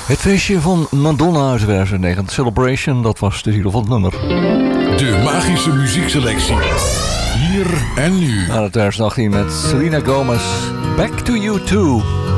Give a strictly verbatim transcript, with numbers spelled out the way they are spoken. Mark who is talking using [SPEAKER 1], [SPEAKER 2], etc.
[SPEAKER 1] Het feestje van Madonna uit tweeduizend negen, Celebration, dat was de titel van het nummer.
[SPEAKER 2] De magische muziekselectie. Hier en nu.
[SPEAKER 1] Uit tweeduizend achttien met Selena Gomez, Back to You Too.